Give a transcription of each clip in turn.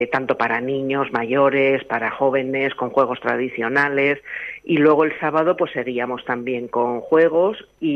tanto para niños, mayores, para jóvenes, con juegos tradicionales, y luego el sábado pues seguíamos también con juegos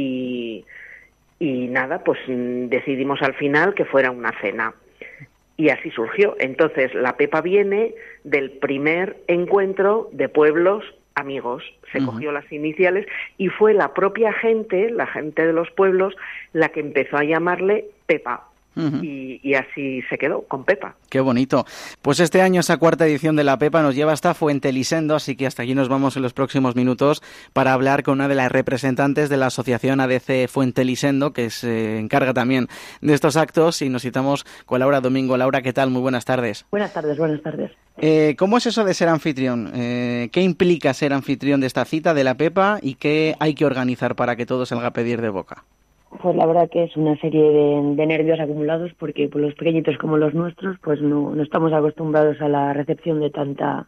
y nada, pues decidimos al final que fuera una cena. Y así surgió. Entonces, la Pepa viene del primer encuentro de pueblos amigos. Se cogió las iniciales y fue la propia gente, la gente de los pueblos, la que empezó a llamarle Pepa. Y así se quedó, con Pepa. Qué bonito. Pues este año esa cuarta edición de la Pepa nos lleva hasta Fuentelisendo, así que hasta allí nos vamos en los próximos minutos para hablar con una de las representantes de la asociación ADC Fuentelisendo, que se encarga también de estos actos, y nos citamos con Laura Domingo. Laura, ¿qué tal? Muy buenas tardes. Buenas tardes, buenas tardes. ¿Cómo es eso de ser anfitrión? ¿Qué implica ser anfitrión de esta cita de la Pepa y qué hay que organizar para que todo salga a pedir de boca? Pues la verdad que es una serie de nervios acumulados porque pues, los pequeñitos como los nuestros pues no estamos acostumbrados a la recepción de tanta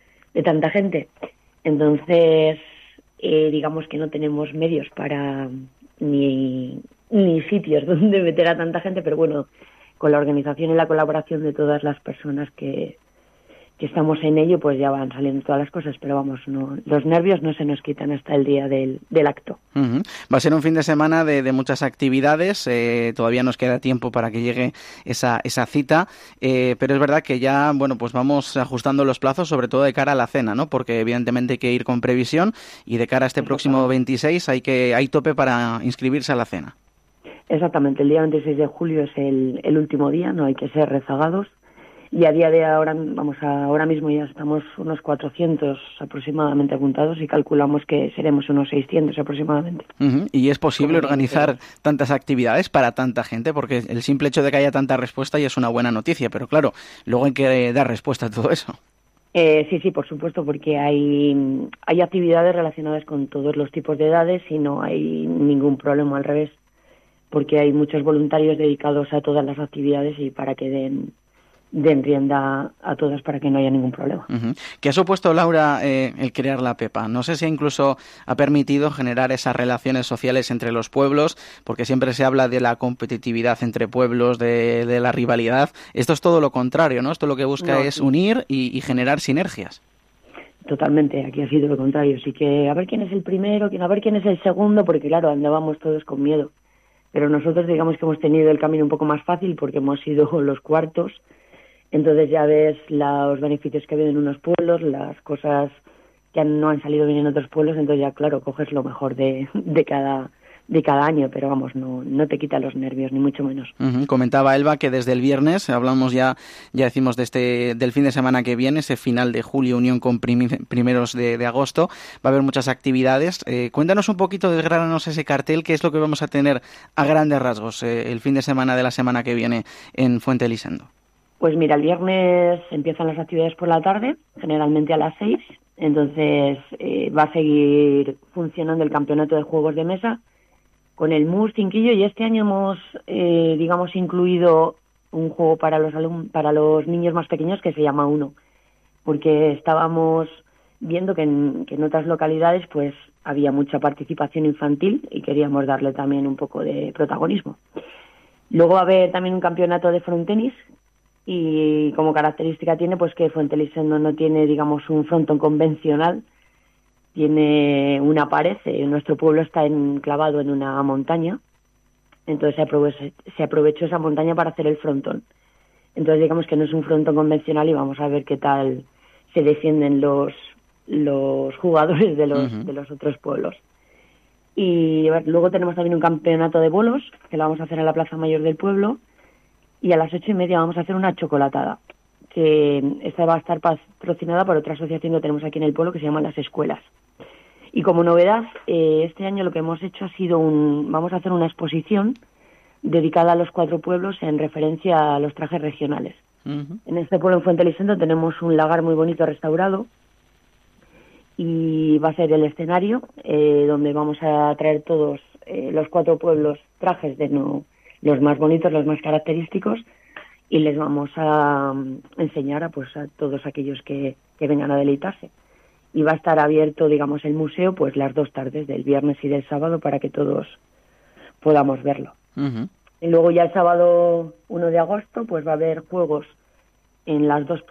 gente. Entonces, digamos que no tenemos medios para ni sitios donde meter a tanta gente, pero bueno, con la organización y la colaboración de todas las personas que estamos en ello, pues ya van saliendo todas las cosas, pero vamos, los nervios no se nos quitan hasta el día del acto. Va a ser un fin de semana de muchas actividades, todavía nos queda tiempo para que llegue esa cita, pero es verdad que ya, bueno, pues vamos ajustando los plazos, sobre todo de cara a la cena, ¿no? Porque evidentemente hay que ir con previsión y de cara a este próximo 26 hay tope para inscribirse a la cena. Exactamente, el día 26 de julio es el último día, no hay que ser rezagados. Y a día de ahora mismo ya estamos unos 400 aproximadamente apuntados y calculamos que seremos unos 600 aproximadamente. ¿Y es posible organizar tantas actividades para tanta gente? Porque el simple hecho de que haya tanta respuesta ya es una buena noticia, pero claro, luego hay que dar respuesta a todo eso. Sí, por supuesto, porque hay actividades relacionadas con todos los tipos de edades y no hay ningún problema, al revés, porque hay muchos voluntarios dedicados a todas las actividades y para que den rienda a todas para que no haya ningún problema. ¿Qué ha supuesto, Laura, el crear la Pepa? No sé si incluso ha permitido generar esas relaciones sociales entre los pueblos, porque siempre se habla de la competitividad entre pueblos, de la rivalidad. Esto es todo lo contrario, ¿no? Esto lo que busca es unir y generar sinergias. Totalmente, aquí ha sido lo contrario. Así que a ver quién es el primero, a ver quién es el segundo, porque claro, andábamos todos con miedo. Pero nosotros digamos que hemos tenido el camino un poco más fácil porque hemos sido los cuartos. Entonces ya ves los beneficios que ha habido en unos pueblos, las cosas que no han salido bien en otros pueblos, entonces ya claro, coges lo mejor de cada año, pero vamos, no te quita los nervios, ni mucho menos. Comentaba Elba que desde el viernes, hablamos ya decimos del fin de semana que viene, ese final de julio, unión con primeros de agosto, va a haber muchas actividades. Cuéntanos un poquito, desgránanos ese cartel, qué es lo que vamos a tener a grandes rasgos el fin de semana de la semana que viene en Fuentelisendo. Pues mira, el viernes empiezan las actividades por la tarde, generalmente a las 6, entonces va a seguir funcionando el campeonato de juegos de mesa con el MUS Cinquillo y este año hemos, incluido un juego para los niños más pequeños que se llama Uno, porque estábamos viendo que en otras localidades pues había mucha participación infantil y queríamos darle también un poco de protagonismo. Luego va a haber también un campeonato de frontenis y como característica tiene pues que Fuentelisendo no tiene, digamos, un frontón convencional, tiene una pared, nuestro pueblo está enclavado en una montaña, entonces se aprovechó esa montaña para hacer el frontón. Entonces digamos que no es un frontón convencional y vamos a ver qué tal se defienden los jugadores de los otros pueblos. Y luego tenemos también un campeonato de bolos que lo vamos a hacer en la Plaza Mayor del pueblo. Y a las 8:30 vamos a hacer una chocolatada, que esta va a estar patrocinada por otra asociación que tenemos aquí en el pueblo que se llama Las Escuelas. Y como novedad, este año lo que hemos hecho ha sido vamos a hacer una exposición dedicada a los 4 pueblos en referencia a los trajes regionales. En este pueblo, en Fuentelisendo, tenemos un lagar muy bonito restaurado y va a ser el escenario donde vamos a traer todos los 4 pueblos trajes de los más bonitos, los más característicos, y les vamos a enseñar a todos aquellos que vengan a deleitarse. Y va a estar abierto, digamos, el museo pues las 2 tardes, del viernes y del sábado, para que todos podamos verlo. Y luego ya el sábado 1 de agosto pues va a haber juegos en las dos